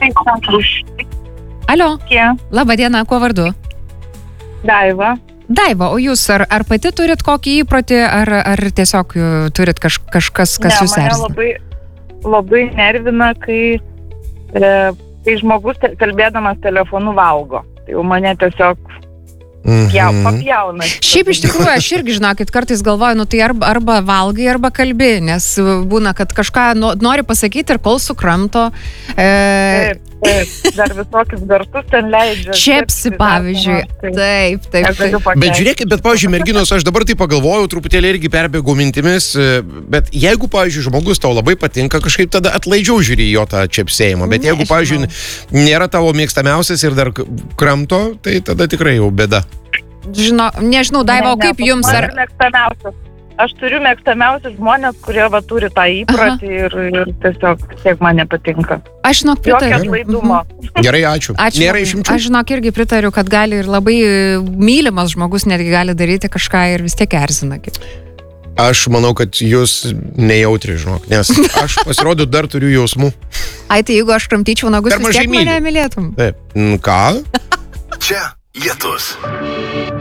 Alio, laba diena, kuo vardu? Daiva. Daiva, o jūs ar pati turit kokį įprotį, ar tiesiog turit kažkas, kas jūs erzina? Mane labai nervina, kai žmogus kalbėdamas telefonu valgo. Tai jau mane tiesiog papjauna. Šiaip iš tikrųjų, aš irgi, žinokit, kartais galvoju, nu tai arba valgai, arba kalbi, nes būna, kad kažką nori pasakyti ir kol sukramto. Taip, dar visokius garsus ten leidžia. Čepsi, pavyzdžiui. Taip. Bet žiūrėkit, pavyzdžiui, merginos, aš dabar tai pagalvojau, truputėlį irgi perbėgau mintimis, bet jeigu, pavyzdžiui, žmogus tau labai patinka, kažkaip tada atlaidžiau žiūri jo tą čepsėjimą, bet jeigu, pavyzdžiui, nėra tavo mėgstamiausias ir dar kramto, tai tada tikrai jau bėda. Nežinau, Daiva, o kaip jums Aš turiu mėgstamiausius žmonės, kurie turi tą įprotį ir tiesiog tiek man nepatinka. Aš pritariu. Jokio atlaidumo. Gerai, ačiū. Nėra išimčių. Aš irgi pritariu, kad gali ir labai mylimas žmogus netgi gali daryti kažką ir vis tiek erzina. Aš manau, kad jūs nejautri, žinok, nes aš pasirodo dar turiu jausmų. Ai, tai jeigu aš kramtyčiau nagus, vis tiek mane mylėtum. Taip. Ką? Čia Lietus.